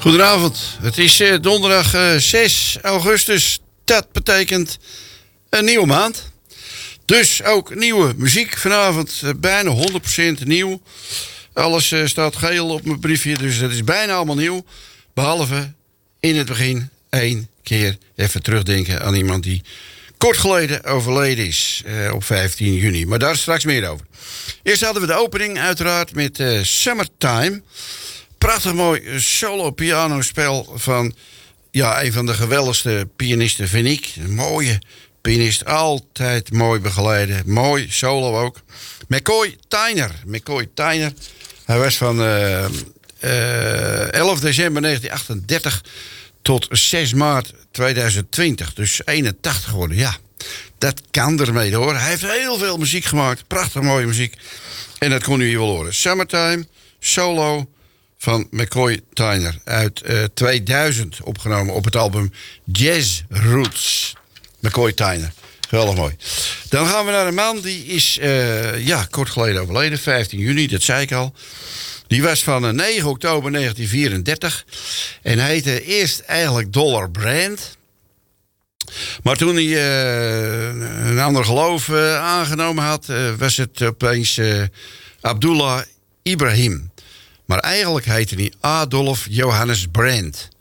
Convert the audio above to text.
Goedenavond, het is donderdag 6 augustus. Dat betekent een nieuwe maand. Dus ook nieuwe muziek vanavond, bijna 100% nieuw. Alles staat geel op mijn briefje, dus het is bijna allemaal nieuw. Behalve in het begin 1 keer even terugdenken aan iemand die kort geleden overleden is op 15 juni. Maar daar straks meer over. Eerst hadden we de opening uiteraard met Summertime. Prachtig mooi solo pianospel van een van de geweldigste pianisten, vind ik. Een mooie pianist, altijd mooi begeleiden. Mooi solo ook. McCoy Tyner. Hij was van 11 december 1938 tot 6 maart 2020. Dus 81 geworden, ja. Dat kan ermee hoor. Hij heeft heel veel muziek gemaakt. Prachtig mooie muziek. En dat kon u hier wel horen. Summertime, solo van McCoy Tyner uit 2000 opgenomen op het album Jazz Roots. McCoy Tyner. Geweldig mooi. Dan gaan we naar een man die is kort geleden overleden. 15 juni, dat zei ik al. Die was van 9 oktober 1934. En hij heette eerst eigenlijk Dollar Brand. Maar toen hij een ander geloof aangenomen had, was het opeens Abdullah Ibrahim. Maar eigenlijk heette hij Adolf Johannes Brand.